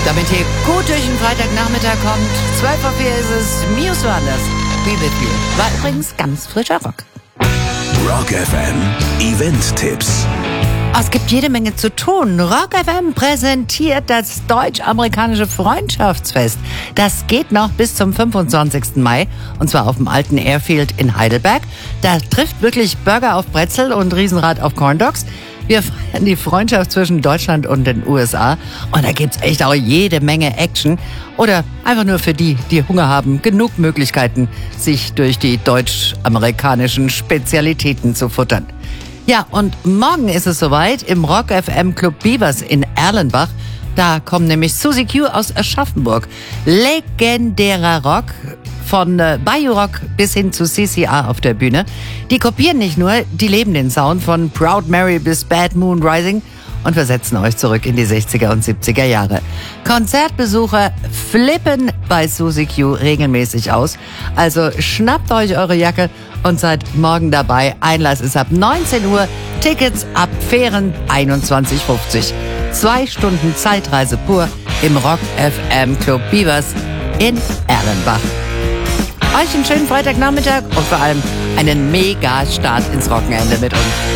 Damit ihr gut durch den Freitagnachmittag kommt, 12:04 ist es, Muse Wonders, Be With You. War übrigens ganz frischer Rock. Rock FM Event-Tipps. Es gibt jede Menge zu tun. Rock FM präsentiert das deutsch-amerikanische Freundschaftsfest. Das geht noch bis zum 25. Mai, und zwar auf dem alten Airfield in Heidelberg. Da trifft wirklich Burger auf Brezel und Riesenrad auf Corndogs. Wir feiern die Freundschaft zwischen Deutschland und den USA. Und da gibt's echt auch jede Menge Action. Oder einfach nur für die, die Hunger haben, genug Möglichkeiten, sich durch die deutsch-amerikanischen Spezialitäten zu futtern. Ja, und morgen ist es soweit im Rock FM Club Beavers in Erlenbach. Da kommen nämlich Susie Q aus Aschaffenburg. Legendärer Rock, von Bayou Rock bis hin zu CCR auf der Bühne. Die kopieren nicht nur, die leben den Sound von Proud Mary bis Bad Moon Rising und versetzen euch zurück in die 60er und 70er Jahre. Konzertbesucher flippen bei Susie Q regelmäßig aus. Also schnappt euch eure Jacke und seid morgen dabei. Einlass ist ab 19 Uhr, Tickets ab fairen 21,50. 2 Stunden Zeitreise pur im Rock FM Club Beavers in Erlenbach. Euch einen schönen Freitagnachmittag und vor allem einen Mega-Start ins Wochenende mit uns.